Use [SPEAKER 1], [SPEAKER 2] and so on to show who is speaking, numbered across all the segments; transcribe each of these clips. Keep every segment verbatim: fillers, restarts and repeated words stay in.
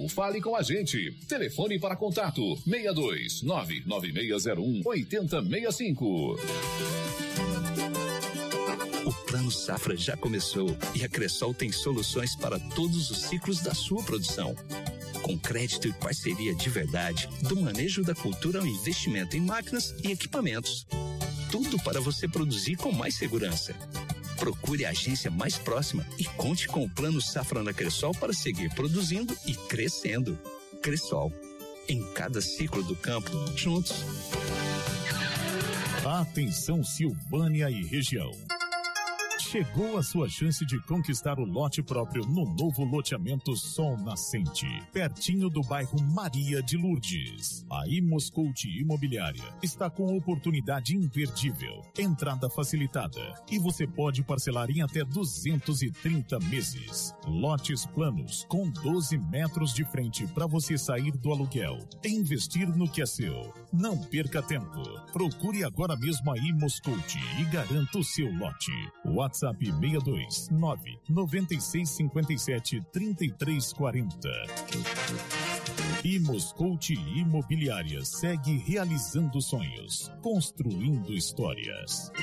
[SPEAKER 1] Fale com a gente. Telefone para contato seis dois nove nove seis zero um oito zero seis cinco.
[SPEAKER 2] O Plano Safra já começou e a Cressol tem soluções para todos os ciclos da sua produção. Com crédito e parceria de verdade, do manejo da cultura ao investimento em máquinas e equipamentos. Tudo para você produzir com mais segurança. Procure a agência mais próxima e conte com o Plano Safra na Cressol para seguir produzindo e crescendo. Cressol, em cada ciclo do campo, juntos.
[SPEAKER 3] Atenção Silvânia e região. Chegou a sua chance de conquistar o lote próprio no novo loteamento Sol Nascente, pertinho do bairro Maria de Lourdes. A Imoscout Imobiliária está com oportunidade imperdível, entrada facilitada e você pode parcelar em até duzentos e trinta meses. Lotes planos com doze metros de frente para você sair do aluguel e investir no que é seu. Não perca tempo. Procure agora mesmo a Imoscout e garanta o seu lote. WhatsApp seis dois nove nove seis cinco sete três três quatro zero. Imoscout Imobiliária segue realizando sonhos, construindo histórias.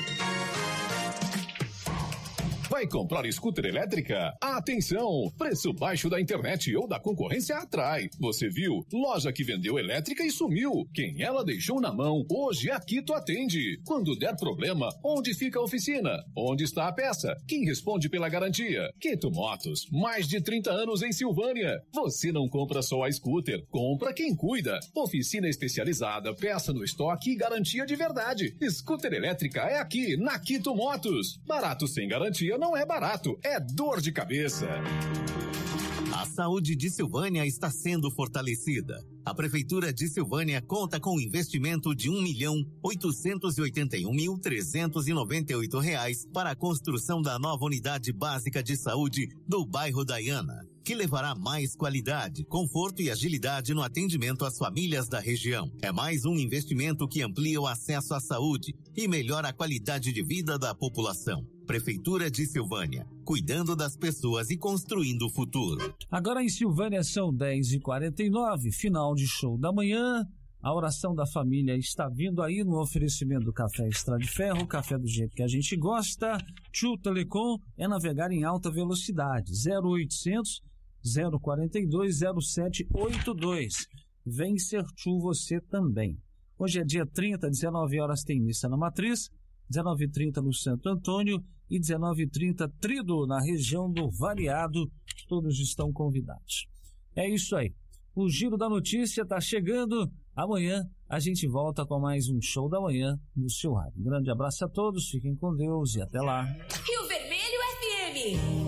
[SPEAKER 1] Vai comprar scooter elétrica? Atenção! Preço baixo da internet ou da concorrência atrai. Você viu? Loja que vendeu elétrica e sumiu. Quem ela deixou na mão, hoje a Quito atende. Quando der problema, onde fica a oficina? Onde está a peça? Quem responde pela garantia? Quito Motos, mais de trinta anos em Silvânia. Você não compra só a scooter, compra quem cuida. Oficina especializada, peça no estoque e garantia de verdade. Scooter elétrica é aqui, na Quito Motos. Barato sem garantia não é barato, é dor de cabeça.
[SPEAKER 4] A saúde de Silvânia está sendo fortalecida. A Prefeitura de Silvânia conta com um investimento de um milhão oitocentos e oitenta e um mil trezentos e noventa e oito reais para a construção da nova unidade básica de saúde do bairro Daiana, que levará mais qualidade, conforto e agilidade no atendimento às famílias da região. É mais um investimento que amplia o acesso à saúde e melhora a qualidade de vida da população. Prefeitura de Silvânia, cuidando das pessoas e construindo o futuro.
[SPEAKER 5] Agora em Silvânia são dez e quarenta e nove, final de show da manhã. A oração da família está vindo aí no oferecimento do Café Estrada de Ferro, café do jeito que a gente gosta. Tchu Telecom é navegar em alta velocidade, zero oitocentos, zero quarenta e dois, zero sete oito dois. Vem ser Tchu você também. Hoje é dia trinta, dezenove horas tem missa na Matriz, dezenove e trinta no Santo Antônio e dezenove e trinta Trido, na região do Variado. Todos estão convidados. É isso aí. O Giro da Notícia está chegando. Amanhã a gente volta com mais um Show da Manhã no seu rádio. Um grande abraço a todos, fiquem com Deus e até lá.
[SPEAKER 6] Rio Vermelho F M.